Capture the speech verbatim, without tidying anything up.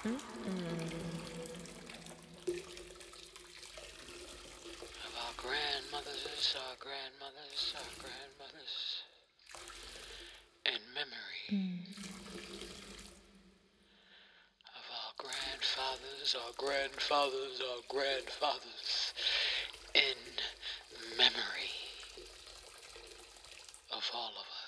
Of our grandmothers, our grandmothers, our grandmothers, in memory of our grandfathers, our grandfathers, our grandfathers, in memory of all of